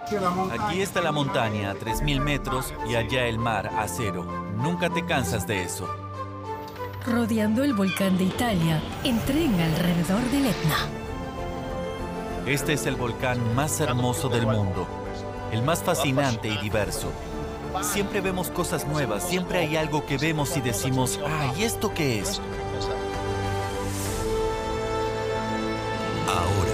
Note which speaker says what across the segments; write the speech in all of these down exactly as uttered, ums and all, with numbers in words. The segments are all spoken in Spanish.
Speaker 1: Aquí está la montaña a tres mil metros y allá el mar a cero. Nunca te cansas de eso.
Speaker 2: Rodeando el volcán de Italia, en tren alrededor del Etna.
Speaker 1: Este es el volcán más hermoso del mundo, el más fascinante y diverso. Siempre vemos cosas nuevas, siempre hay algo que vemos y decimos, ah, ¿y esto qué es?
Speaker 3: Ahora.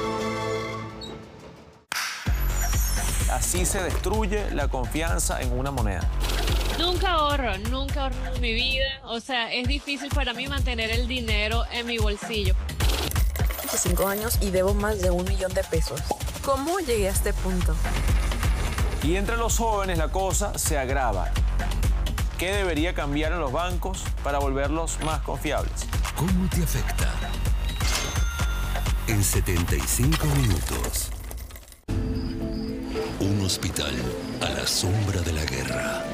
Speaker 4: Así se destruye la confianza en una moneda.
Speaker 5: Nunca ahorro, nunca ahorro en mi vida. O sea, es difícil para mí mantener el dinero en mi bolsillo.
Speaker 6: Cinco años y debo más de un millón de pesos. ¿Cómo llegué a este punto?
Speaker 4: Y entre los jóvenes la cosa se agrava. ¿Qué debería cambiar en los bancos para volverlos más confiables?
Speaker 3: ¿Cómo te afecta? En setenta y cinco minutos. Un hospital a la sombra de la guerra.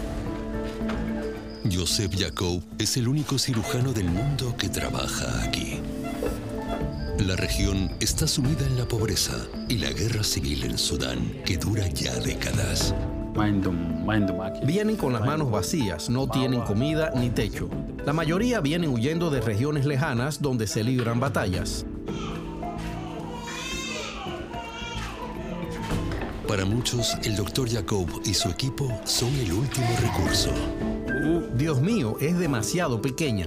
Speaker 3: Joseph Jacob es el único cirujano del mundo que trabaja aquí. La región está sumida en la pobreza y la guerra civil en Sudán, que dura ya décadas.
Speaker 7: Vienen con las manos vacías, no tienen comida ni techo. La mayoría vienen huyendo de regiones lejanas donde se libran batallas.
Speaker 3: Para muchos, el doctor Jacob y su equipo son el último recurso.
Speaker 7: Dios mío, es demasiado pequeña.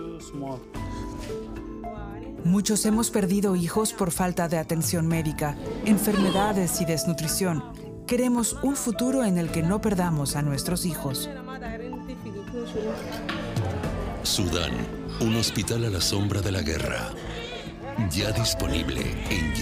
Speaker 8: Muchos hemos perdido hijos por falta de atención médica, enfermedades y desnutrición. Queremos un futuro en el que no perdamos a nuestros hijos.
Speaker 3: Sudán, un hospital a la sombra de la guerra. Ya disponible en